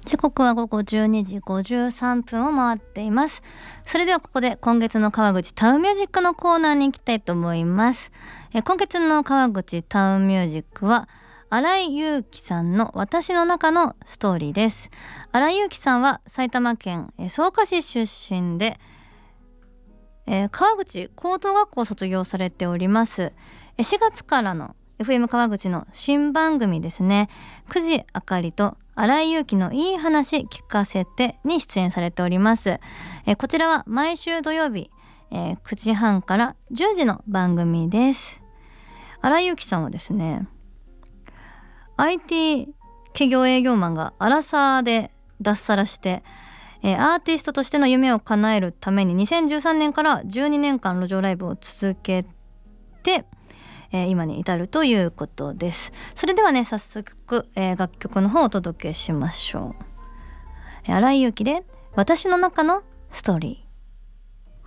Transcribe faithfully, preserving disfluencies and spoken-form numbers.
時刻はごごじゅうにじごじゅうさんぷんを回っています。それではここで今月の川口タウンミュージックのコーナーに行きたいと思います。え今月の川口タウンミュージックは新井祐樹さんの私の中のストーリーです。新井祐樹さんは埼玉県草加市出身で、えー、川口高等学校を卒業されております。しがつからの エフエム 川口の新番組ですね、久慈あかりと新井祐樹のいい話聞かせてに出演されております。えこちらは毎週土曜日、えー、くじはんからじゅうじの番組です。新井祐樹さんはですね、 アイティー 企業営業マンがアラサーで脱サラして、えー、アーティストとしての夢を叶えるためににせんじゅうさんねんからじゅうにねんかん路上ライブを続けて、えー、今に至るということです。それではね、早速、えー、楽曲の方をお届けしましょう。新井祐樹で私の中のストーリー。